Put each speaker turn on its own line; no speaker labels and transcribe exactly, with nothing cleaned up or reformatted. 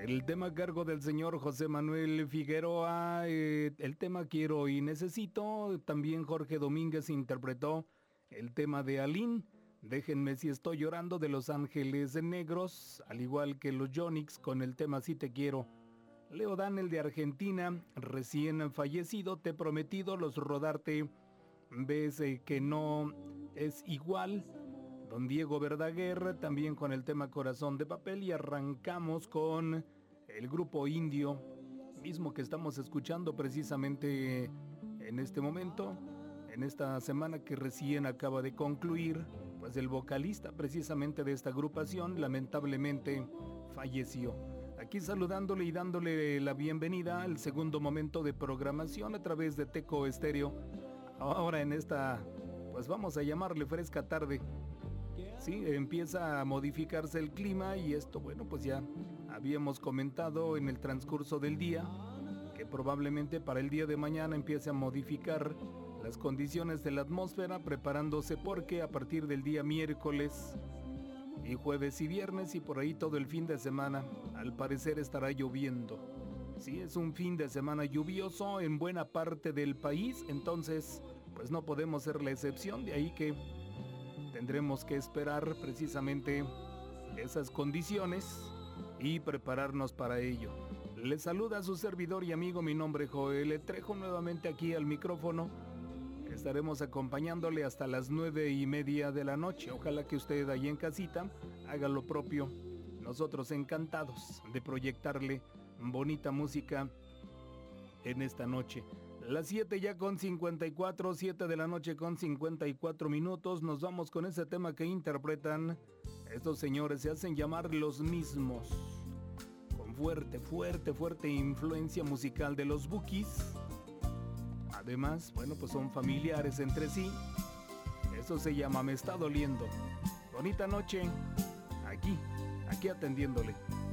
El tema a cargo del señor José Manuel Figueroa, eh, el tema Quiero y Necesito. También Jorge Domínguez interpretó el tema de Alín, Déjenme si estoy llorando, de Los Ángeles Negros, al igual que los Yonix con el tema Si te quiero. Leo Dan, el de Argentina, recién fallecido, Te he prometido, Los Rodarte, Ves eh, que no es igual. Don Diego Verdaguer también con el tema Corazón de Papel, y arrancamos con el grupo Indio, mismo que estamos escuchando precisamente en este momento, en esta semana que recién acaba de concluir. Pues el vocalista precisamente de esta agrupación lamentablemente falleció. Aquí saludándole y dándole la bienvenida al segundo momento de programación a través de Teco Estéreo. Ahora en esta, pues vamos a llamarle fresca tarde. Sí, empieza a modificarse el clima y esto, bueno, pues ya habíamos comentado en el transcurso del día que probablemente para el día de mañana empiece a modificar las condiciones de la atmósfera, preparándose porque a partir del día miércoles y jueves y viernes y por ahí todo el fin de semana, al parecer estará lloviendo. Sí, es un fin de semana lluvioso en buena parte del país, entonces pues no podemos ser la excepción, de ahí que tendremos que esperar precisamente esas condiciones y prepararnos para ello. Les saluda su servidor y amigo, mi nombre es Joel Trejo, nuevamente aquí al micrófono. Estaremos acompañándole hasta las nueve y media de la noche. Ojalá que usted ahí en casita haga lo propio. Nosotros encantados de proyectarle bonita música en esta noche. Las siete ya con cincuenta y cuatro, siete de la noche con cincuenta y cuatro minutos. Nos vamos con ese tema que interpretan estos señores. Se hacen llamar Los Mismos, con fuerte, fuerte, fuerte influencia musical de los Bukis. Además, bueno, pues son familiares entre sí. Eso se llama Me está doliendo. Bonita noche, aquí, aquí atendiéndole.